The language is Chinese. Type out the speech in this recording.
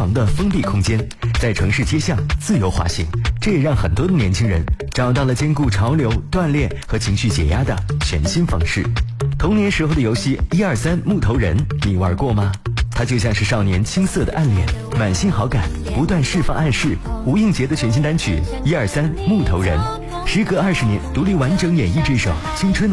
狂的封闭空间，在城市街巷自由滑行。这也让很多的年轻人找到了兼顾潮流、锻炼和情绪解压的全新方式。童年时候的游戏123木头人，你玩过吗？它就像是少年青涩的暗恋，满心好感，不断释放暗示。吴映洁的全新单曲123木头人，时隔20年独立完整演绎这首青春